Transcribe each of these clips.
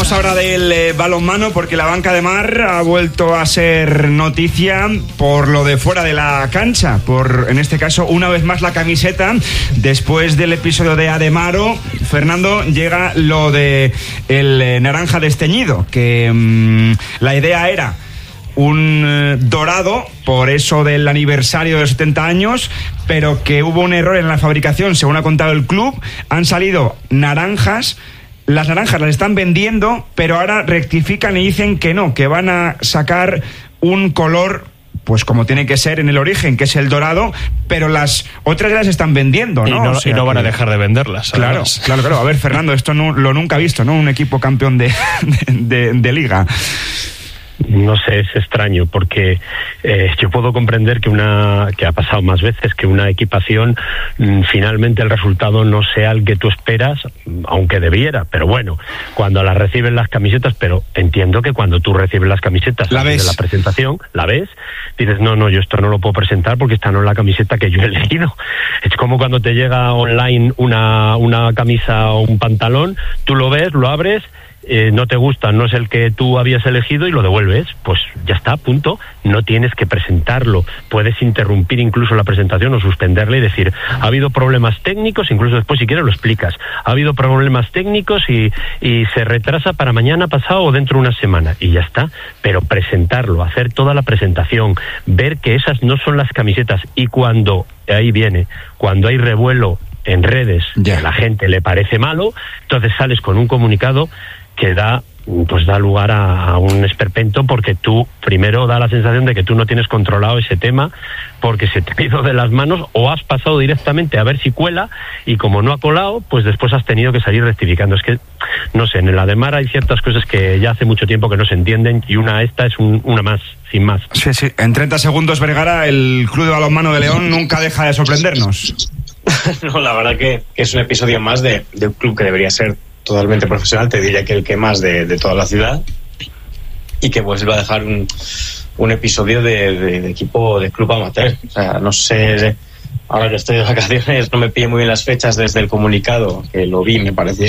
Hablamos ahora del balonmano porque la banca de Mar ha vuelto a ser noticia por lo de fuera de la cancha, por, en este caso, una vez más la camiseta. Después del episodio de Ademaro, Fernando, llega lo de el naranja desteñido, que la idea era un dorado, por eso del aniversario de los 70 años, pero que hubo un error en la fabricación, según ha contado el club. Han salido naranjas, las naranjas las están vendiendo, pero ahora rectifican y dicen que no, que van a sacar un color pues como tiene que ser en el origen, que es el dorado, pero las otras ya las están vendiendo, ¿no? Y no van a dejar de venderlas. Claro. A ver, Fernando, esto no, lo nunca he visto, ¿no? Un equipo campeón de liga. No sé, es extraño porque yo puedo comprender que ha pasado más veces, que una equipación finalmente el resultado no sea el que tú esperas, aunque debiera, pero bueno, cuando las reciben las camisetas, pero entiendo que cuando tú recibes las camisetas de la presentación, la ves, dices, no, yo esto no lo puedo presentar porque esta no es la camiseta que yo he elegido. Es como cuando te llega online una camisa o un pantalón, tú lo ves, lo abres, no te gusta, no es el que tú habías elegido y lo devuelves, pues ya está, punto. No tienes que presentarlo, puedes interrumpir incluso la presentación o suspenderla y decir, ha habido problemas técnicos, incluso después si quieres lo explicas, ha habido problemas técnicos y se retrasa para mañana, pasado o dentro de una semana, y ya está. Pero presentarlo, hacer toda la presentación, ver que esas no son las camisetas, y cuando hay revuelo en redes, que a la gente le parece malo, entonces sales con un comunicado que da lugar a un esperpento, porque tú primero da la sensación de que tú no tienes controlado ese tema porque se te ha ido de las manos, o has pasado directamente a ver si cuela, y como no ha colado, pues después has tenido que salir rectificando. Es que, no sé, en el Ademar hay ciertas cosas que ya hace mucho tiempo que no se entienden, y esta es una más, sin más. Sí. En 30 segundos, Vergara, el Club de Balonmano de León nunca deja de sorprendernos. No, la verdad que es un episodio más de un club que debería ser totalmente profesional, te diría que el que más de toda la ciudad, y que pues va a dejar un episodio de equipo de club amateur. O sea, no sé, ahora que estoy de vacaciones no me pillé muy bien las fechas desde el comunicado, que lo vi, me pareció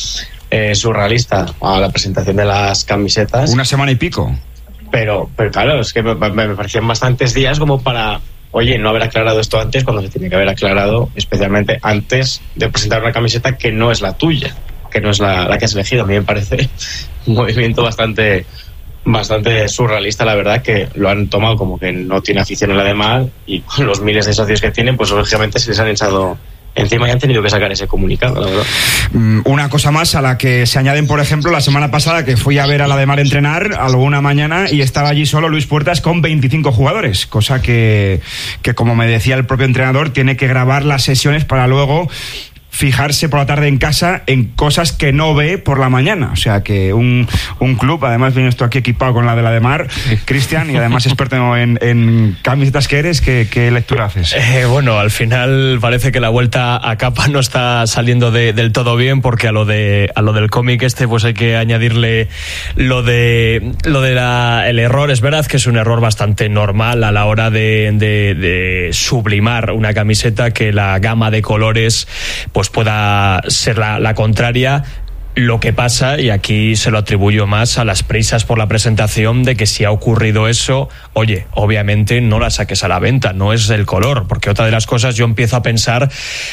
surrealista a la presentación de las camisetas. Una semana y pico. Pero claro, es que me parecían bastantes días como para, oye, no haber aclarado esto antes, cuando se tiene que haber aclarado, especialmente antes de presentar una camiseta que no es la tuya, que no es la que has elegido. A mí me parece un movimiento bastante surrealista, la verdad, que lo han tomado como que no tiene afición en la de Mar, y con los miles de socios que tienen, pues lógicamente se les han echado encima y han tenido que sacar ese comunicado, la verdad. Una cosa más a la que se añaden, por ejemplo, la semana pasada que fui a ver a la de Mar entrenar alguna mañana y estaba allí solo Luis Puertas con 25 jugadores, cosa que como me decía el propio entrenador, tiene que grabar las sesiones para luego fijarse por la tarde en casa en cosas que no ve por la mañana. O sea que un club, además viene esto aquí equipado con la de Mar, Cristian, y además experto en camisetas que eres, ¿qué lectura haces? Bueno, al final parece que la vuelta a capa no está saliendo del todo bien, porque a lo del cómic pues hay que añadirle lo de el error. Es verdad que es un error bastante normal a la hora de sublimar una camiseta, que la gama de colores pues pueda ser la contraria. Lo que pasa, y aquí se lo atribuyo más a las prisas por la presentación, de que si ha ocurrido eso, oye, obviamente no la saques a la venta, no es el color, porque otra de las cosas, yo empiezo a pensar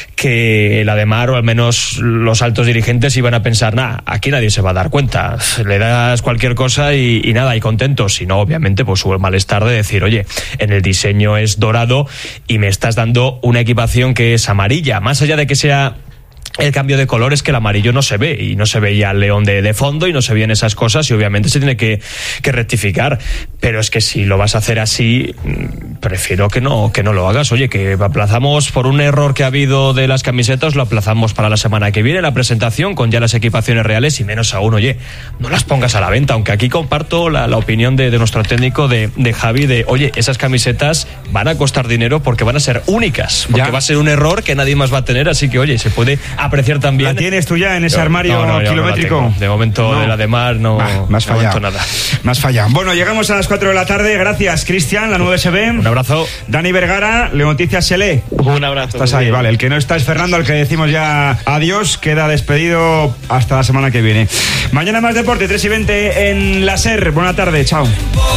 que la de Mar, o al menos los altos dirigentes, iban a pensar, aquí nadie se va a dar cuenta, le das cualquier cosa y nada, y contentos. Si no, obviamente pues hubo el malestar de decir, oye, en el diseño es dorado y me estás dando una equipación que es amarilla, más allá de que sea el cambio de color, es que el amarillo no se ve, y no se veía el león de fondo, y no se veían esas cosas, y obviamente se tiene que rectificar. Pero es que si lo vas a hacer así, prefiero que no lo hagas. Oye, que aplazamos por un error que ha habido de las camisetas, lo aplazamos para la semana que viene, la presentación con ya las equipaciones reales, y menos aún, oye, no las pongas a la venta. Aunque aquí comparto la opinión de nuestro técnico, de Javi, de oye, esas camisetas van a costar dinero porque van a ser únicas, porque va a ser un error que nadie más va a tener, así que oye, se puede apreciar también. ¿La tienes tú ya en ese armario kilométrico? No, de momento, de la de mar no. Me has fallado. Nada. Me has fallado. Bueno, llegamos a las 4 de la tarde. Gracias, Cristian, la 9SB. Un abrazo. Dani Vergara, Leonticia Sele. Un abrazo. Estás ahí, vale. El que no está es Fernando, al que decimos ya adiós. Queda despedido hasta la semana que viene. Mañana más deporte, 3:20 en la SER. Buena tarde, chao.